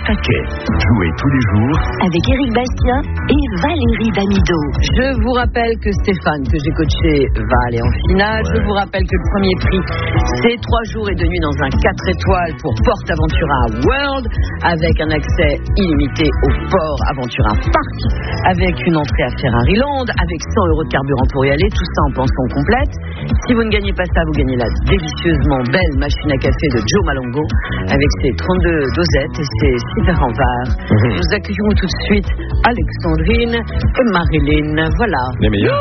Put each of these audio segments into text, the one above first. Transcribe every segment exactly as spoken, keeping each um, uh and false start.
taquet. Jouez tous les jours avec Éric Bastien et Valérie Damido. Je vous rappelle que Stéphane, que j'ai coaché, va aller en finale. Ouais. Je vous rappelle que le premier prix, c'est trois jours et deux nuits dans un quatre étoiles pour PortAventura World, avec un accès illimité au Port Aventura Park, avec une entrée à Ferrari Land, avec cent euros de carburant pour y aller, tout ça en pension complète. Si vous ne gagnez pas ça, vous gagnez la délicieusement belle machine à café de Joe Malongo, avec ses trente-deux dosettes et ses super remparts. Mmh. Nous accueillons tout de suite Alexandrine et Marilyn. Voilà. Les meilleurs.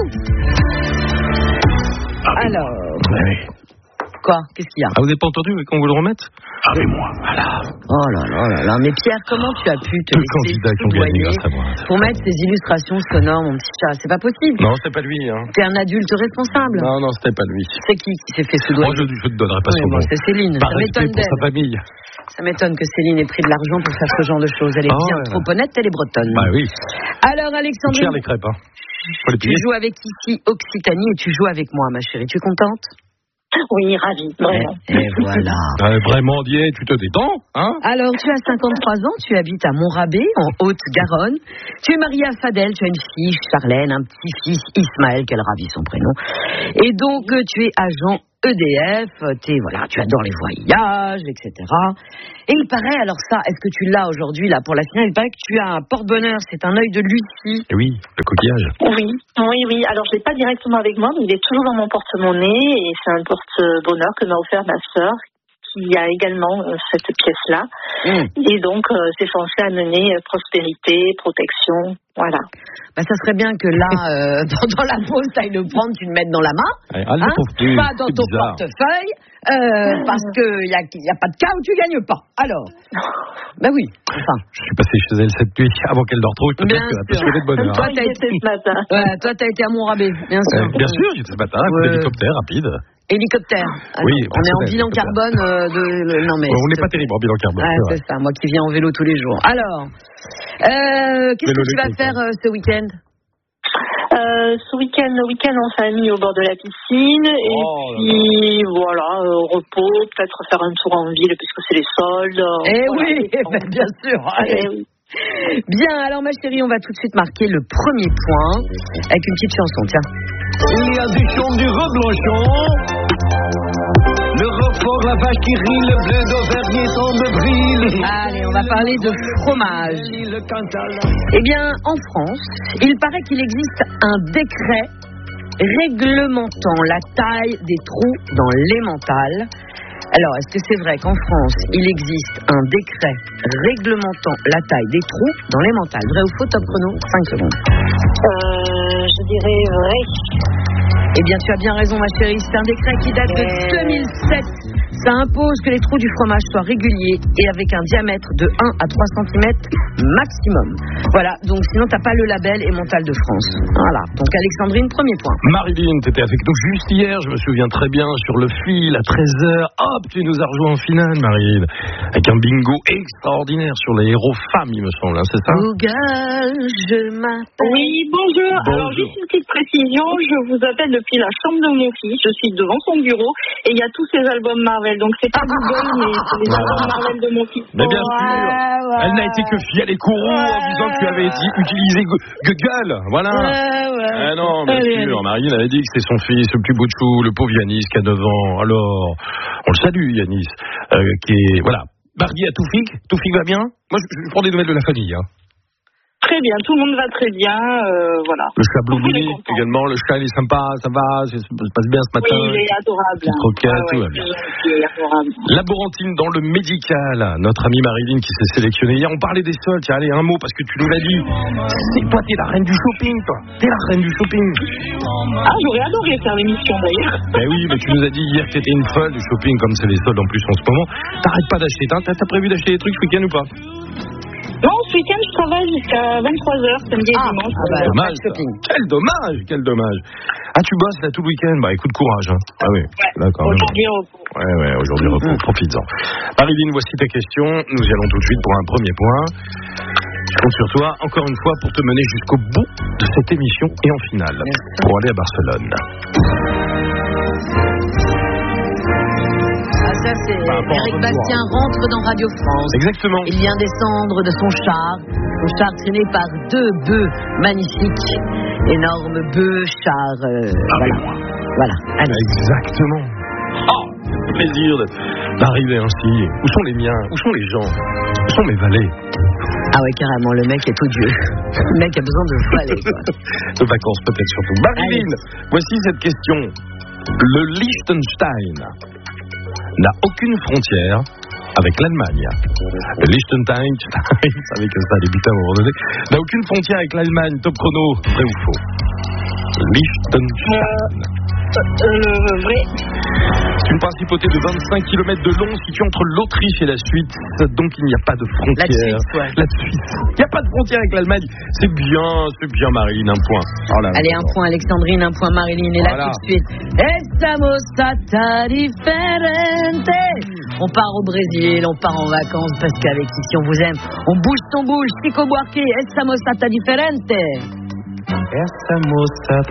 Ah, alors. Oui. Quoi? Qu'est-ce qu'il y a? Ah, vous n'avez pas entendu qu'on vous le remette? Avec moi. Voilà. Oh là là là là. Mais Pierre, comment tu as pu te Deux laisser candidats qui ont gagné grâce à moi. pour mettre ces illustrations sonores, mon petit chat? C'est pas possible. Non, c'était pas lui. Hein. T'es un adulte responsable. Non, non, c'était pas lui. C'est qui qui s'est fait soudoyer? Moi, je ne te donnerai pas oui, son bon, nom. c'est Céline. Par ça respect m'étonne pour sa d'elle. famille. Ça m'étonne que Céline ait pris de l'argent pour faire ce genre de choses. Elle est oh, bien ouais, trop honnête, elle est bretonne. Bah oui. Alors, Alexandrine. Cher les crêpes, hein. Faut les tu payer. joues avec ici Occitanie et tu joues avec moi, ma chérie. Tu es contente? Oui, ravie, vraiment. Et, et voilà. Euh, vraiment, Dieu, tu te détends, hein? Alors, tu as cinquante-trois ans, tu habites à Montrabé, en Haute-Garonne. Tu es mariée à Fadel, tu as une fille, Charlène, un petit-fils, Ismaël, qu'elle ravit son prénom. Et donc, tu es agent E D F, t'es, voilà, tu adores les voyages, et cetera. Et il paraît, alors ça, est-ce que tu l'as aujourd'hui, là, pour la finale? Il paraît que tu as un porte-bonheur, c'est un œil de Lucie. Et oui, le coquillage. Oui, oui, oui. Alors, je l'ai pas directement avec moi, mais il est toujours dans mon porte-monnaie et c'est un porte-bonheur que m'a offert ma sœur, qui a également euh, cette pièce-là. Mmh. Et donc, euh, c'est censé amener euh, prospérité, protection, voilà. Bah, ça serait bien que là, euh, dans, dans la pause, tu ailles le prendre, tu le mettes dans la main, Allez, allez, hein, plus, pas dans ton bizarre. portefeuille, euh, mmh. parce qu'il n'y a, y a pas de cas où tu gagnes pas. Alors, bah oui, enfin. Je suis passé chez elle cette nuit avant qu'elle ne retrouve, peut-être qu'elle a pas de bonheur. Toi, t'as été ce matin. Ouais, toi, t'as été à Montrabé, bien sûr. Euh, bien sûr, j'étais ce matin, un coup ouais. d'hélicoptère rapide. Hélicoptère. Ah oui, on est en bilan carbone euh, de. Non mais. On n'est pas terrible en bilan carbone. Ouais, c'est, c'est ça. Moi qui viens en vélo tous les jours. Alors, euh, qu'est-ce vélo que tu vas faire euh, ce week-end? Euh, ce week-end, le week-end en famille au bord de la piscine et oh, puis là. voilà, euh, repos, peut-être faire un tour en ville puisque c'est les soldes. Eh voilà, oui, ben, bien sûr. Eh oui. Bien, alors ma chérie, on va tout de suite marquer le premier point avec une petite chanson, tiens. Il y a du chant du reblanchon, le roquefort, la vache qui rit, le bleu d'Auvergne tant de brille. Allez, on va parler de fromage. Eh bien, en France, il paraît qu'il existe un décret réglementant la taille des trous dans l'emmental. Alors, est-ce que c'est vrai qu'en France, il existe un décret réglementant la taille des trous dans l'emmental? Vrai ou faux? Top chrono, cinq secondes. Euh, je dirais vrai. Eh bien, tu as bien raison, ma chérie. C'est un décret qui date de deux mille sept. Ça impose que les trous du fromage soient réguliers et avec un diamètre de un à trois centimètres maximum. Voilà, donc sinon, tu n'as pas le label Emmental de France. Voilà, donc Alexandrine, premier point. Marilyn, tu étais avec nous juste hier, je me souviens très bien, sur le fil à treize heures. Hop, tu nous as rejoint en finale, Marilyn, avec un bingo extraordinaire sur les héros femmes, il me semble, hein, c'est ça? Google, je m'appelle. Oui, bonjour. bonjour. Alors, juste une petite précision, je vous appelle depuis la chambre de mon fils, je suis devant son bureau et il y a tous ces albums Marvel. Donc c'est pas Google, mais c'est les albums Marvel de mon fils. Mais bien sûr, ouais, ouais. Elle n'a été que fière les courroux ouais, en disant que tu avais été, utilisé Google. Voilà. Ouais, ouais. Ah non, bien allez, sûr. Allez. Marilyn avait dit que c'est son fils, le plus beau de chou, le pauvre Yanis qui a neuf ans. Alors, on le salue, Yanis, euh, qui est voilà. Marié à Toufik. Toufik va bien? Moi, je, je prends des nouvelles de la famille. Hein. Très bien, tout le monde va très bien, euh, voilà. Le chat Bloubouni également, le chat il est sympa, ça va, ça se passe bien ce matin. Oui, il est adorable. Il croquette, ah, tout ouais, va bien. Il est adorable. Laborantine dans le médical, notre amie Marilyn qui s'est sélectionnée hier. On parlait des soldes, tiens, allez, un mot, parce que tu nous l'as dit. C'est toi, t'es la reine du shopping, toi. T'es la reine du shopping. Ah, j'aurais adoré faire l'émission d'ailleurs. Ben oui, mais tu nous as dit hier que t'étais une folle du shopping, comme c'est les soldes en plus en ce moment. T'arrêtes pas d'acheter, t'as, t'as prévu d'acheter des trucs ce week-end ou pas? Non, ce week-end, je travaille jusqu'à vingt-trois heures, samedi et ah, dimanche. Ah bah, dommage, quel dommage, quel dommage. Ah, tu bosses là tout le week-end? Bah, écoute, courage. Hein. Ah oui, ouais. D'accord. Aujourd'hui, repos. Ouais, ouais, aujourd'hui, repos. Mmh. Profites-en. Marilyn, voici ta question. Nous y allons tout de suite pour un premier point. Je compte sur toi, encore une fois, pour te mener jusqu'au bout de cette émission et en finale, Merci. pour aller à Barcelone. Ah, ça là, c'est Eric Bastien rentre dans Radio France. Exactement. Il vient descendre de son char, son char traîné par deux bœufs magnifiques, énormes bœufs, chars. Euh, voilà. Voilà. Allez. Exactement. Oh, plaisir d'arriver ainsi. Où sont les miens? Où sont les gens? Où sont mes valets? Ah ouais, carrément, le mec est odieux. Le mec a besoin de valets, quoi. De vacances, peut-être surtout. Marilyn, voici cette question. Le Liechtenstein n'a aucune frontière avec l'Allemagne. Le Liechtenstein, avec ça débuté à un moment donné, n'a aucune frontière avec l'Allemagne. Top chrono, vrai ou faux? Le Liechtenstein. Euh, euh, vrai. C'est une principauté de vingt-cinq kilomètres de long située entre l'Autriche et la Suisse, donc il n'y a pas de frontière. La Suisse, ouais. La Suisse. Il n'y a pas de frontière avec l'Allemagne. C'est bien, c'est bien Marilyn, un point. Oh là, allez, un point Alexandrine, un point Marilyn, et là voilà. Tout de suite. Estamos stata differente. On part au Brésil, on part en vacances, parce qu'avec ici on vous aime. On bouge, on bouge. Chico Buarque, estamos stata differente. Estamos stata